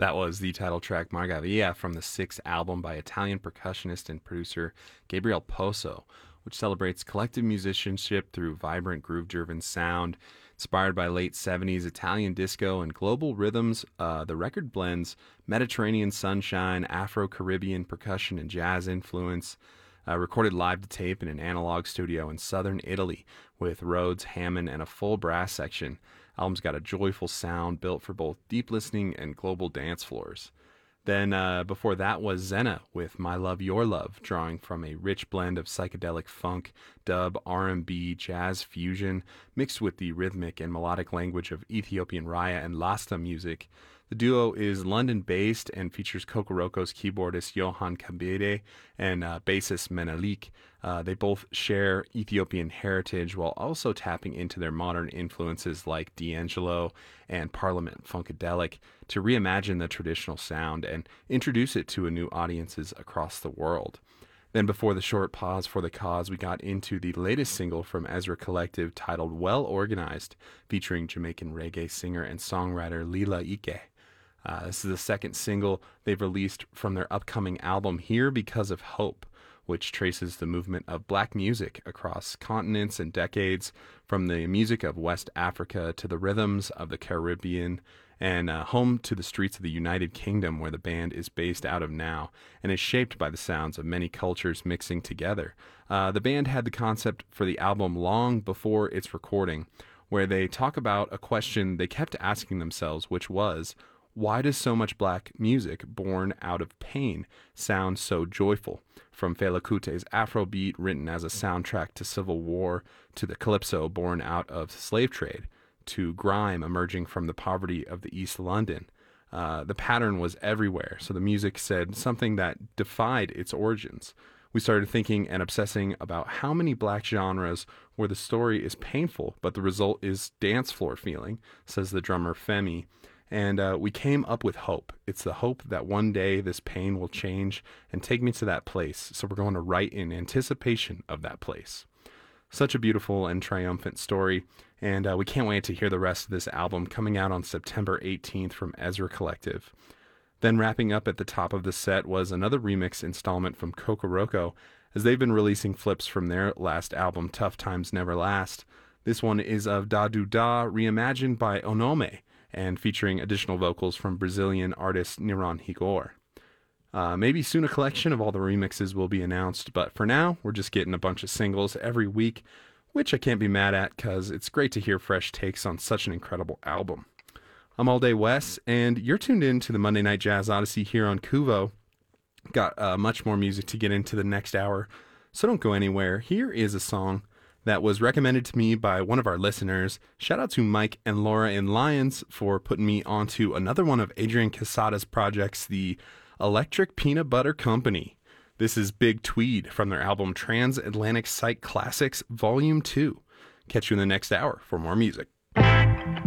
That was the title track Margavia from the sixth album by Italian percussionist and producer Gabriel Poso, which celebrates collective musicianship through vibrant groove driven sound. Inspired by late 70s Italian disco and global rhythms, the record blends Mediterranean sunshine, Afro Caribbean percussion, and jazz influence. Recorded live to tape in an analog studio in southern Italy with Rhodes, Hammond, and a full brass section. Album's got a joyful sound built for both deep listening and global dance floors. Then before that was Zena with My Love, Your Love, drawing from a rich blend of psychedelic funk, dub, R&B, jazz fusion, mixed with the rhythmic and melodic language of Ethiopian Raya and Lasta music. The duo is London-based and features Kokoroko's keyboardist Johan Kabede and bassist Menelik. They both share Ethiopian heritage while also tapping into their modern influences like D'Angelo and Parliament Funkadelic to reimagine the traditional sound and introduce it to new audiences across the world. Then before the short pause for the cause, we got into the latest single from Ezra Collective titled Well Organized, featuring Jamaican reggae singer and songwriter Lila Ike. This is the second single they've released from their upcoming album Here Because of Hope, which traces the movement of black music across continents and decades, from the music of West Africa to the rhythms of the Caribbean, and home to the streets of the United Kingdom, where the band is based out of now, and is shaped by the sounds of many cultures mixing together. The band had the concept for the album long before its recording, where they talk about a question they kept asking themselves, which was, why does so much black music born out of pain sound so joyful? From Fela Kute's Afrobeat, written as a soundtrack to civil war, to the calypso born out of slave trade, to grime emerging from the poverty of the East London. The pattern was everywhere, so the music said something that defied its origins. We started thinking and obsessing about how many black genres where the story is painful, but the result is dance floor feeling, says the drummer Femi. And we came up with hope. It's the hope that one day this pain will change and take me to that place. So we're going to write in anticipation of that place. Such a beautiful and triumphant story. And we can't wait to hear the rest of this album coming out on September 18th from Ezra Collective. Then wrapping up at the top of the set was another remix installment from Kokoroko, as they've been releasing flips from their last album, Tough Times Never Last. This one is of Da Du Da, reimagined by Onome, and featuring additional vocals from Brazilian artist Niran Higor. Maybe soon a collection of all the remixes will be announced, but for now, we're just getting a bunch of singles every week, which I can't be mad at because it's great to hear fresh takes on such an incredible album. I'm All Day Wes, and you're tuned in to the Monday Night Jazz Odyssey here on Kuvo. Got much more music to get into the next hour, so don't go anywhere. Here is a song that was recommended to me by one of our listeners. Shout out to Mike and Laura in Lyons for putting me onto another one of Adrian Casada's projects, the Electric Peanut Butter Company. This is Big Tweed from their album Transatlantic Psych Classics Volume 2. Catch you in the next hour for more music.